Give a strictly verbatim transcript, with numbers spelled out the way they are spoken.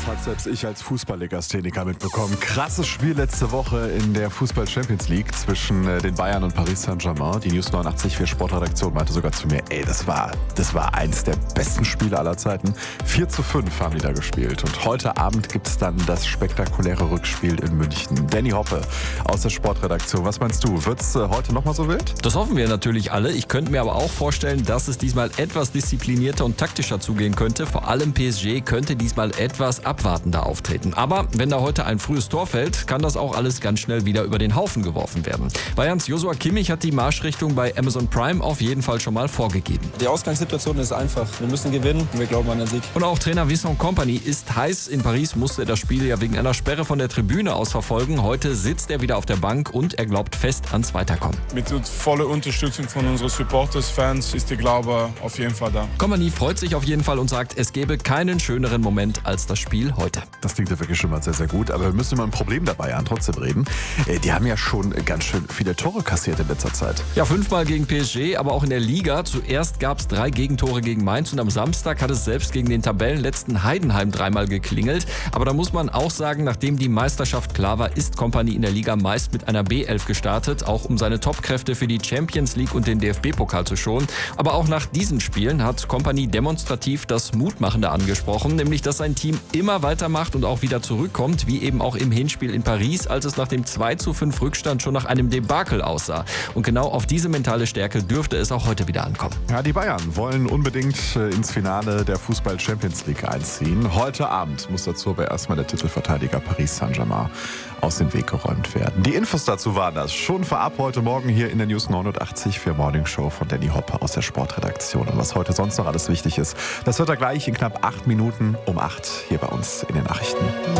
Hat selbst ich als Fußballlegastheniker mitbekommen. Krasses Spiel letzte Woche in der Fußball-Champions League zwischen den Bayern und Paris Saint-Germain. Die News neunundachtzig vier Sportredaktion meinte sogar zu mir, ey, das war, das war eins der besten Spiele aller Zeiten. vier zu fünf haben die da gespielt. Und heute Abend gibt es dann das spektakuläre Rückspiel in München. Danny Hoppe aus der Sportredaktion. Was meinst du, wird es heute nochmal so wild? Das hoffen wir natürlich alle. Ich könnte mir aber auch vorstellen, dass es diesmal etwas disziplinierter und taktischer zugehen könnte. Vor allem P S G könnte diesmal etwas abwartender auftreten. Aber wenn da heute ein frühes Tor fällt, kann das auch alles ganz schnell wieder über den Haufen geworfen werden. Bayerns Joshua Kimmich hat die Marschrichtung bei Amazon Prime auf jeden Fall schon mal vorgegeben. Die Ausgangssituation ist einfach. Wir müssen gewinnen und wir glauben an den Sieg. Und auch Trainer Vincent Kompany ist heiß. In Paris musste er das Spiel ja wegen einer Sperre von der Tribüne aus verfolgen. Heute sitzt er wieder auf der Bank und er glaubt fest ans Weiterkommen. Mit voller Unterstützung von unseren Supporters, Fans ist der Glaube auf jeden Fall da. Kompany freut sich auf jeden Fall und sagt, es gebe keinen schöneren Moment als das Spiel heute. Das klingt ja wirklich schon mal sehr, sehr gut. Aber wir müssen über ein Problem dabei an trotzdem reden. Die haben ja schon ganz schön viele Tore kassiert in letzter Zeit. Ja, fünfmal gegen P S G, aber auch in der Liga. Zuerst gab es drei Gegentore gegen Mainz und am Samstag hat es selbst gegen den Tabellenletzten Heidenheim dreimal geklingelt. Aber da muss man auch sagen, nachdem die Meisterschaft klar war, ist Kompany in der Liga meist mit einer B elf gestartet, auch um seine Topkräfte für die Champions League und den D F B-Pokal zu schonen. Aber auch nach diesen Spielen hat Kompany demonstrativ das Mutmachende angesprochen, nämlich dass sein Team immer weitermacht und auch wieder zurückkommt, wie eben auch im Hinspiel in Paris, als es nach dem zwei zu fünf Rückstand schon nach einem Debakel aussah. Und genau auf diese mentale Stärke dürfte es auch heute wieder ankommen. Ja, die Bayern wollen unbedingt ins Finale der Fußball-Champions League einziehen. Heute Abend muss dazu aber erstmal der Titelverteidiger Paris Saint-Germain aus dem Weg geräumt werden. Die Infos dazu waren das schon vorab heute Morgen hier in der News neunundachtzig für Morning Show von Danny Hoppe aus der Sportredaktion. Und was heute sonst noch alles wichtig ist, das hört er gleich in knapp acht Minuten um acht hier bei uns in den Nachrichten.